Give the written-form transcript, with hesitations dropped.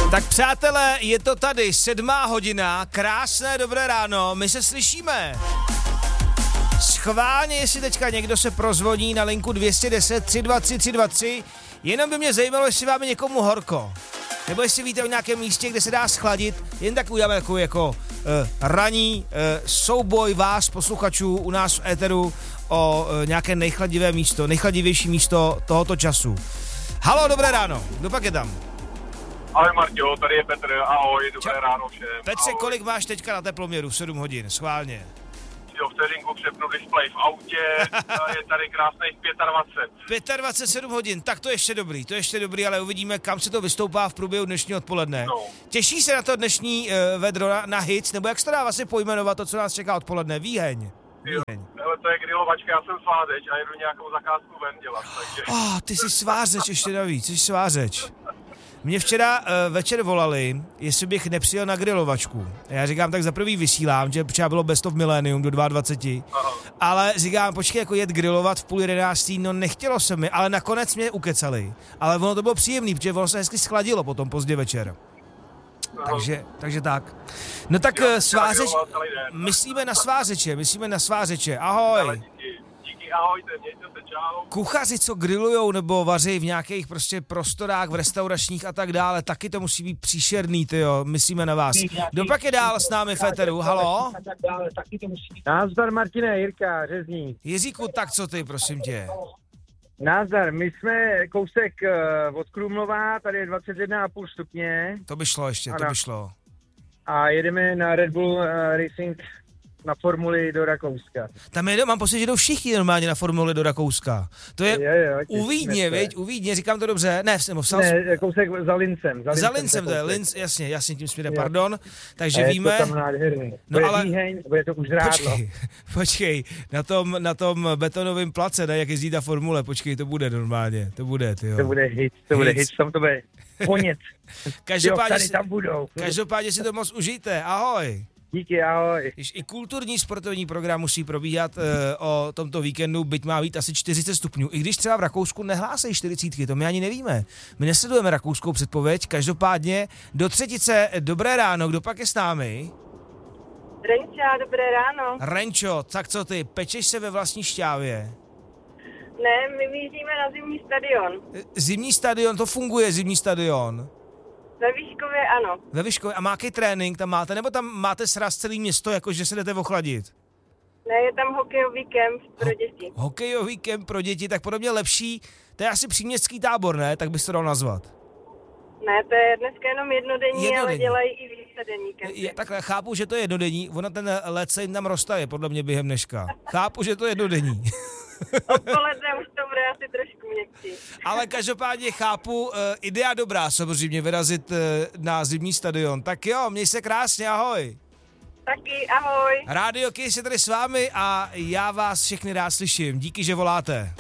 Tak přátelé, je to tady 7:00, krásné dobré ráno, my se slyšíme. Schválně, jestli teďka někdo se prozvoní na linku 210 323 323, jenom by mě zajímalo, jestli vám je někomu horko. Nebo jestli víte o nějakém místě, kde se dá schladit, jen tak uděláme takový jako ranní souboj vás, posluchačů, u nás v éteru o nějaké nejchladivější místo tohoto času. Halo, dobré ráno, kdo pak je tam? Ahoj Marťo, tady je Petr, ahoj, dobré ráno všem. Petře, kolik máš teďka na teploměru v 7 hodin, schválně? Jo, vteřinku přepnu display v autě, je tady krásných 25. 7 hodin, tak to je ještě dobrý, ale uvidíme, kam se to vystoupá v průběhu dnešního odpoledne. No. Těší se na to dnešní vedro na hits, nebo jak se to dá vlastně pojmenovat to, co nás čeká odpoledne, výheň? Jo, hele, to je grilovačka, já jsem svářeč a jedu nějakou zakázku ven dělat, takže... Ty jsi svářeč ještě navíc, jsi svářeč. Mě včera večer volali, jestli bych nepřijel na grilovačku. Já říkám, tak za prvý vysílám, že třeba bylo Best of Millennium do 22. Aha. Ale říkám, počkej, jako jet grilovat v 10:30, no nechtělo se mi, ale nakonec mě ukecali. Ale ono to bylo příjemný, protože ono se hezky schladilo potom pozdě večer. Takže tak. No tak svářeč, myslíme na svářeče, ahoj. Ahojte, mějte se, čau. Kuchaři, co grillujou nebo vaří v nějakých prostě prostorách, v restauračních a tak dále, taky to musí být příšerný, tyjo, myslíme na vás. Kdo pak je dál s námi v éteru, halo? Nazdar, Martine, Jirka, Řezník. Jiříku, tak co ty, prosím tě? Nazdar, my jsme kousek od Krumlova, tady je 21,5 stupně. To by šlo. A jedeme na Red Bull Racing na formuli do Rakouska. Tam mám pocit, že jdou všichni normálně na formuli do Rakouska. To je u Vídně, viď? U Vídně, říkám to dobře? Ne, kousek za Lincem. Za Lincem to je, Linz, jasně, tím směrem, pardon. Takže víme. Je to tam nádherný. No ale Výheň, bude to už rádlo. Počkej, na tom betonovém place, ne, jak jezdí ta formule, počkej, to bude normálně, to bude, tyjo. To bude hit, tam to bude ponět. Každopádně si to moc užijte, ahoj. Díky, ahoj. I kulturní sportovní program musí probíhat o tomto víkendu, byť má být asi 40 stupňů. I když třeba v Rakousku nehlásejí 40, to my ani nevíme. My nesledujeme rakouskou předpověď, každopádně do třetice dobré ráno, kdo pak je s námi? Renča, dobré ráno. Renčo, tak co ty, pečeš se ve vlastní šťávě? Ne, my míříme na zimní stadion. Zimní stadion, to funguje, zimní stadion? Ve Vyškově ano. Ve Vyškově. A jaký trénink tam máte? Nebo tam máte sraz celý město, jakože se jdete ochladit? Ne, je tam hokejový kemp pro děti. Hokejový kemp pro děti, tak podobně lepší. To je asi příměstský tábor, ne? Tak bys to dal nazvat. Ne, to je dneska jenom jednodenní. Ale dělají i vícedenní kempy. Takhle chápu, že to je jednodenní. Ona ten let se jim tam roztaje, podle mě během dneška. Chápu, že to je jednodenní. Odpoledne už to bude asi trošku měkčí. Ale každopádně chápu, idea dobrá samozřejmě vyrazit na zimní stadion. Tak jo, měj se krásně, ahoj. Taky, ahoj. Rádio Kiss je tady s vámi a já vás všechny rád slyším. Díky, že voláte.